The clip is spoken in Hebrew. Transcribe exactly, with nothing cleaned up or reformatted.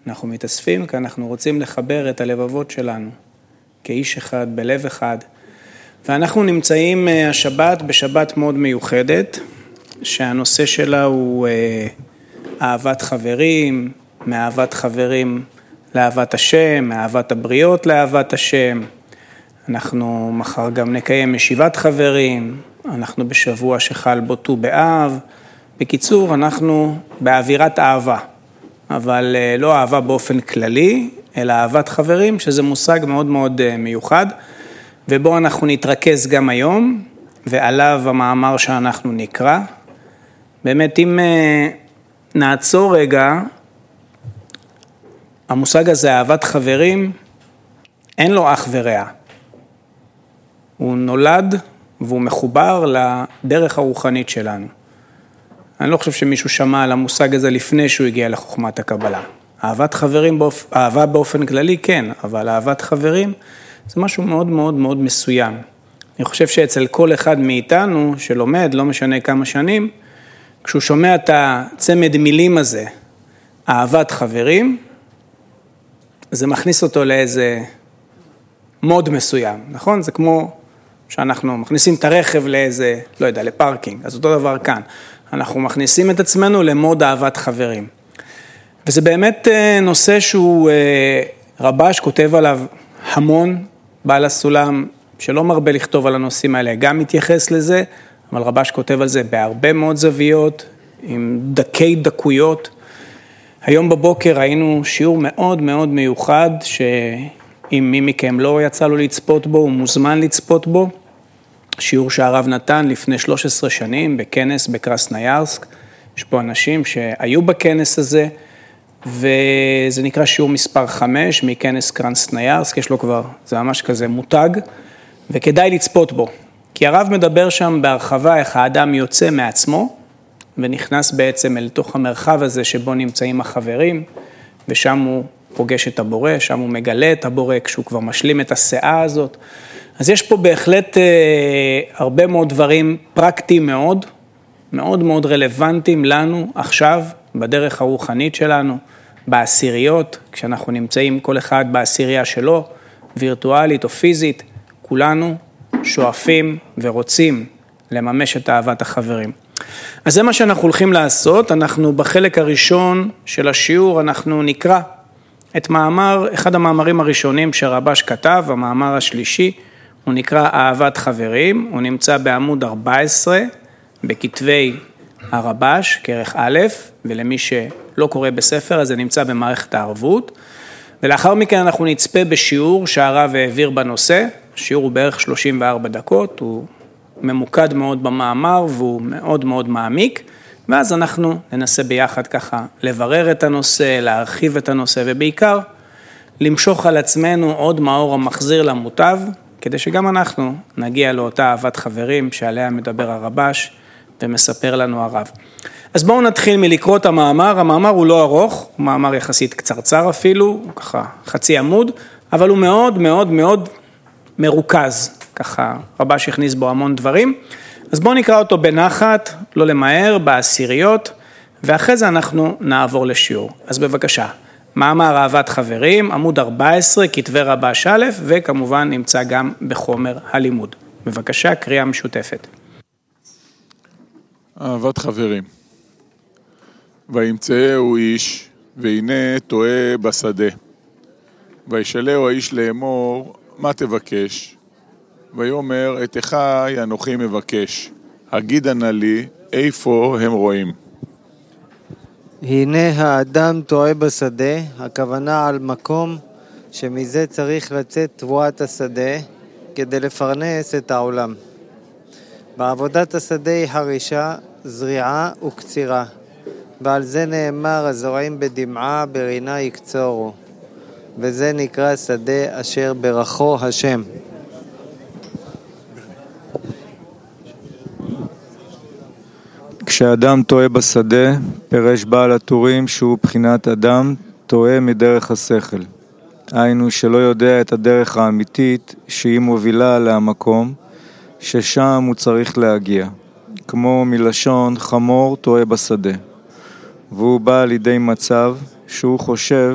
אנחנו מתאספים כי אנחנו רוצים לחבר את הלבבות שלנו כאיש אחד, בלב אחד. ואנחנו נמצאים השבת בשבת מאוד מיוחדת, שהנושא שלה הוא אהבת חברים, מאהבת חברים לאהבת השם, מאהבת הבריות לאהבת השם. אנחנו מחר גם נקיים ישיבת חברים, אנחנו בשבוע שחל בו ט"ו באב. בקיצור, אנחנו באווירת אהבה, אבל לא אהבה באופן כללי, אלא אהבת חברים, שזה מושג מאוד מאוד מיוחד, ובו אנחנו נתרכז גם היום, ועליו המאמר שאנחנו נקרא. באמת, אם נעצור רגע, המושג הזה, אהבת חברים, אין לו אח ורע. הוא נולד והוא מחובר לדרך הרוחנית שלנו. אני לא חושב שמישהו שמע על המושג הזה לפני שהוא הגיע לחוכמת הקבלה. אהבת חברים, באופ... אהבה באופן כללי, כן, אבל אהבת חברים זה משהו מאוד מאוד מאוד מסוים. אני חושב שאצל כל אחד מאיתנו שלומד, לא משנה כמה שנים, כשהוא שומע את הצמד מילים הזה, אהבת חברים, זה מכניס אותו לאיזה מוד מסוים, נכון? זה כמו שאנחנו מכניסים את הרכב לאיזה, לא יודע, לפארקינג, אז אותו דבר כאן. אנחנו מכניסים את עצמנו למוד אהבת חברים. וזה באמת נושא שהוא רבש כותב עליו המון, בעל הסולם שלא מרבה לכתוב על הנושאים האלה, גם מתייחס לזה, אבל רבש כותב על זה בהרבה מאוד זוויות, עם דקי דקויות. היום בבוקר ראינו שיעור מאוד מאוד מיוחד, שאם מי מכם לא יצא לו לצפות בו, הוא מוזמן לצפות בו. שיעור שהרב נתן לפני שלוש עשרה שנים בכנס בקרסניירסק. יש פה אנשים שהיו בכנס הזה, וזה נקרא שיעור מספר חמש מכנס קרסניירסק, יש לו כבר, זה ממש כזה מותג, וכדאי לצפות בו. כי הרב מדבר שם בהרחבה איך האדם יוצא מעצמו, ונכנס בעצם אל תוך המרחב הזה שבו נמצאים החברים, ושם הוא פוגש את הבורא, שם הוא מגלה את הבורא כשהוא כבר משלים את השאה הזאת. אז יש פה בהחלט אה, הרבה מאוד דברים פרקטיים מאוד, מאוד מאוד רלוונטיים לנו עכשיו, בדרך הרוחנית שלנו, בעשיריות, כשאנחנו נמצאים כל אחד בעשירייה שלו, וירטואלית או פיזית, כולנו שואפים ורוצים לממש את אהבת החברים. אז זה מה שאנחנו הולכים לעשות, אנחנו בחלק הראשון של השיעור, אנחנו נקרא את מאמר, אחד המאמרים הראשונים שרבש כתב, המאמר השלישי, הוא נקרא אהבת חברים, הוא נמצא בעמוד ארבע עשרה, בכתבי הרבש, כרך א', ולמי שלא קורא בספר, אז זה נמצא במערכת הערבות, ולאחר מכן אנחנו נצפה בשיעור שהרב העביר בנושא, השיעור הוא בערך שלושים וארבע דקות, הוא ממוקד מאוד במאמר, והוא מאוד מאוד מעמיק, ואז אנחנו ננסה ביחד ככה לברר את הנושא, להרחיב את הנושא, ובעיקר למשוך על עצמנו עוד מאור המחזיר למוטב, כדי שגם אנחנו נגיע לאותה אהבת חברים שעליה מדבר הרבש ומספר לנו הרב. אז בואו נתחיל מלקרוא את המאמר, המאמר הוא לא ארוך, הוא מאמר יחסית קצרצר אפילו, הוא ככה חצי עמוד, אבל הוא מאוד מאוד מאוד מרוכז, ככה רבש הכניס בו המון דברים, אז בואו נקרא אותו בנחת, לא למהר, בעשיריות, ואחרי זה אנחנו נעבור לשיעור. אז בבקשה. מאמר אהבת חברים, עמוד ארבע עשרה, כתבי רבש א', וכמובן נמצא גם בחומר הלימוד. בבקשה, קריאה משותפת. אהבת חברים. וימצאהו איש, והנה טועה בשדה. וישאלהו האיש לאמור, מה תבקש? ויאמר, את אחי אנוכי מבקש. הגידה נא לי, איפה הם רואים? הנה האדם טועה בשדה, הכוונה על מקום שמזה צריך לצאת תבואת השדה כדי לפרנס את העולם. בעבודת השדה היא חרישה, זריעה וקצירה, ועל זה נאמר הזורעים בדמעה ברינה יקצורו, וזה נקרא שדה אשר ברכו השם. כשאדם טועה בשדה, פירש בעל הטורים שהוא בחינת אדם טועה מדרך השכל. היינו שלא יודע את הדרך האמיתית שהיא מובילה למקום ששם הוא צריך להגיע. כמו מלשון חמור טועה בשדה. והוא בא לידי מצב שהוא חושב